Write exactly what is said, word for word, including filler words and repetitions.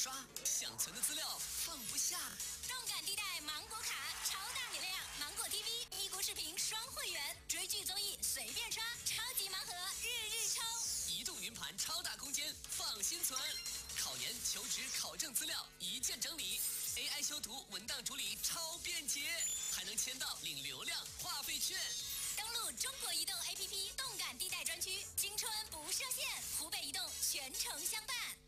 刷，想存的资料放不下。 动感地带芒果卡，超大流量，芒果 T V 咪咕视频双会员，追剧综艺随便刷，超级盲盒日日抽。 移动云盘超大空间，放心存。考研、求职、考证资料一键整理 ，A I 修图、文档处理超便捷，还能签到领流量话费券。 登录中国移动 A P P 动感地带专区，青春不设限，湖北移动全程相伴。